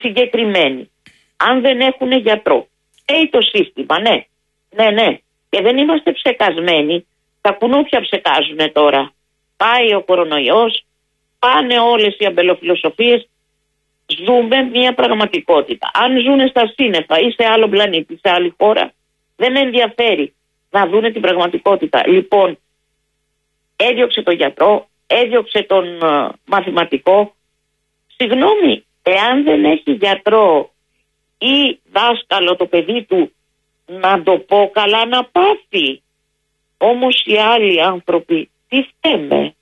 συγκεκριμένοι, αν δεν έχουν γιατρό, το σύστημα, ναι, και δεν είμαστε ψεκασμένοι, τα κουνούπια ψεκάζουν τώρα. Πάει ο κορονοϊός, πάνε όλες οι αμπελοφιλοσοφίες, ζούμε μια πραγματικότητα. Αν ζουν στα σύννεφα ή σε άλλο πλανήτη, σε άλλη χώρα, δεν ενδιαφέρει να δούνε την πραγματικότητα. Λοιπόν, έδιωξε τον γιατρό, έδιωξε τον μαθηματικό. Συγγνώμη, εάν δεν έχει γιατρό ή δάσκαλο το παιδί του, να το πω καλά, να πάθει. Όμως οι άλλοι άνθρωποι, τι φταίμε?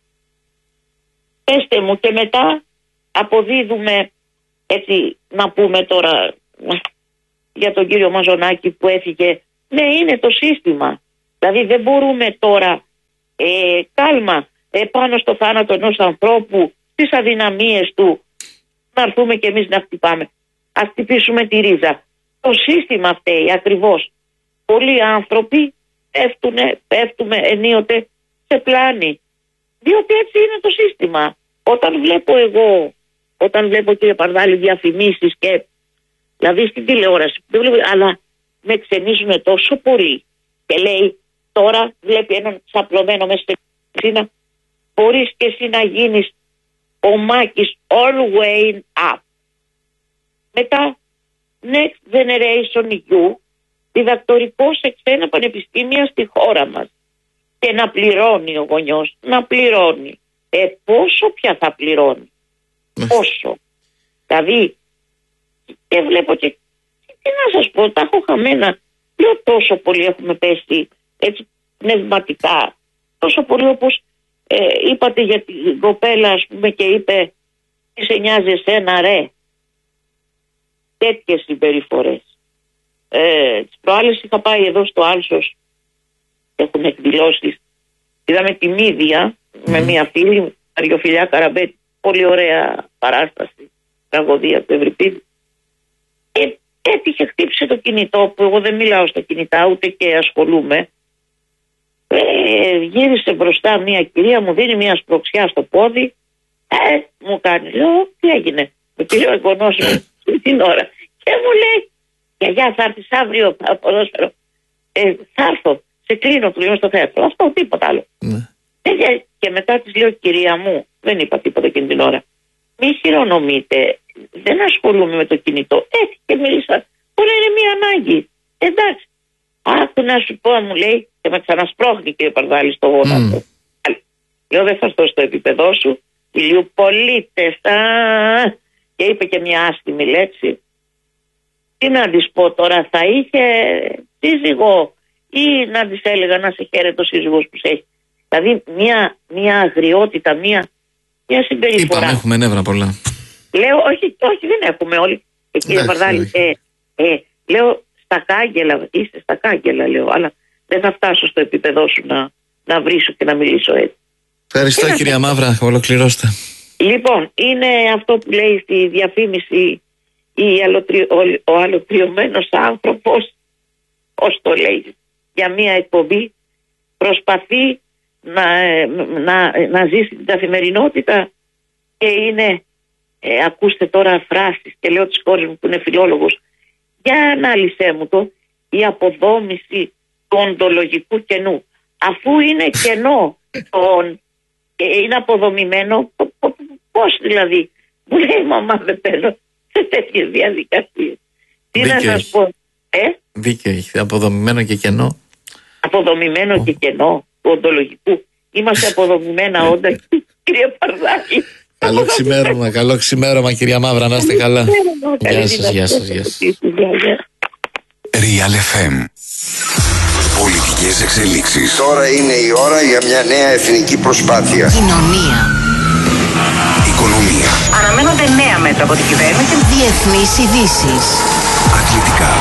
Πέστε μου, και μετά αποδίδουμε, έτσι να πούμε τώρα για τον κύριο Μαζονάκη που έφυγε, ναι, είναι το σύστημα. Δηλαδή δεν μπορούμε τώρα κάλμα πάνω στο θάνατο ενός ανθρώπου, στις αδυναμίες του, να έρθουμε κι εμείς να χτυπάμε. Ας χτυπήσουμε τη ρίζα. Το σύστημα φταίει ακριβώς. Πολλοί άνθρωποι πέφτουμε ενίοτε σε πλάνη. Διότι έτσι είναι το σύστημα. Όταν βλέπω κύριε Παρδάλη διαφημίσεις και δηλαδή στην τηλεόραση, αλλά με ξενίζουν τόσο πολύ. Και λέει τώρα βλέπει έναν ξαπλωμένο μέσα στην κουζίνα, μπορείς και εσύ να γίνεις ο Μάκης all way up. Μετά Next Generation EU, διδακτορικό σε ξένα πανεπιστήμια στη χώρα μας. Και να πληρώνει ο γονιός, να πληρώνει. Πόσο πια θα πληρώνει? Πόσο? Δηλαδή, και βλέπω και τι να σας πω, τα έχω χαμένα. Λέω τόσο πολύ έχουμε πέσει έτσι πνευματικά. Τόσο πολύ όπως είπατε για την κοπέλα, ας πούμε, και είπε τι σε νοιάζει εσένα ρε? Τέτοιες συμπεριφορές. Τις προάλλες είχα πάει εδώ στο Άλσος, έχουν εκδηλώσεις, είδαμε τη Μύδια με μια φίλη, Αριοφιλιά Καραμπέτη, πολύ ωραία παράσταση, τραγωδία του Ευρυπίδη, και έτυχε, χτύπησε το κινητό, που εγώ δεν μιλάω στα κινητά ούτε και ασχολούμαι. Γύρισε μπροστά μια κυρία, μου δίνει μια σπροξιά στο πόδι, μου κάνει, λέω τι έγινε? Με πήρε ο εγγονός μου την ώρα και μου λέει, γιαγιά θα έρθεις αύριο ποδόσφαιρο? Θα έρθω, σε κλείνω, του λέω στο θέατρο. Αυτό, τίποτα άλλο. Και μετά της λέω, κυρία μου, δεν είπα τίποτα εκείνη την ώρα, μη χειρονομείτε, δεν ασχολούμαι με το κινητό. Και μίλησα, μπορεί να είναι μια ανάγκη. Εντάξει, άκου να σου πω, μου λέει, και με ξανασπρώχνει κύριε Παρδάλη στο γόνατο. Λέω, δεν θα στο επίπεδό σου, ηλιοπολίτες. Και είπε και μια άσχημη λέξη. Τι να της πω τώρα, θα είχε σύζυγο ή να της έλεγα να σε χαίρεται ο σύζυγος που σε έχει? Δηλαδή μια αγριότητα, μια συμπεριφορά. Είπαμε, έχουμε νεύρα πολλά. Λέω, όχι δεν έχουμε όλοι. Κύριε Παρδάλη, λέω στα κάγκελα, είστε στα κάγκελα, λέω, αλλά δεν θα φτάσω στο επίπεδό σου να βρίσω και να μιλήσω έτσι. Ευχαριστώ κυρία Μαύρα, ολοκληρώστε. Λοιπόν, είναι αυτό που λέει στη διαφήμιση ο αλωτριωμένος άνθρωπος, ως το λέει, για μια εκπομπή, προσπαθεί να ζήσει την καθημερινότητα και είναι, ακούστε τώρα φράσεις, και λέω της κόρης μου που είναι φιλόλογος, για ανάλυσέ μου το, η αποδόμηση του οντολογικού κενού. Αφού είναι κενό, είναι αποδομημένο, πώς δηλαδή? Μου λέει, μαμά, δεν παίζω σε τέτοιες διαδικασίες. Τι να σας πω? Δίκαιο έχει, αποδομημένο και κενό. Αποδομημένο και κενό του οντολογικού. Είμαστε αποδομημένα όντα, κύριε Παρδάκη. Καλό ξημέρωμα κυρία Μαύρα, να είστε καλά. Γεια σας. Real FM. Πολιτικές εξελίξεις. Τώρα είναι η ώρα για μια νέα εθνική προσπάθεια. Κοινωνία. Οικονομία. Αναμένονται νέα μέτρα από την κυβέρνηση. Διεθνείς ειδήσεις. Αθλητικά.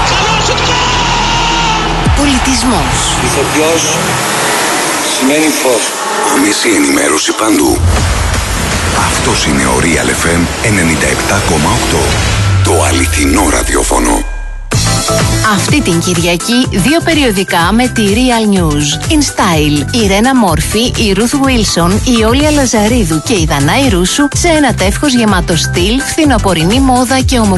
Πολιτισμός. Ηθοποιός σημαίνει φως. Άμεση ενημέρωση παντού. Αυτός είναι ο Real FM 97,8. Το αληθινό ραδιόφωνο. Αυτή την Κυριακή 2 περιοδικά με τη Real News. In Style, η Ρένα Μόρφη, η Ruth Wilson, η Όλια Λαζαρίδου και η Δανάη Ρούσου σε ένα τεύχος γεμάτο στυλ, φθινοπορεινή μόδα και ομορφιά.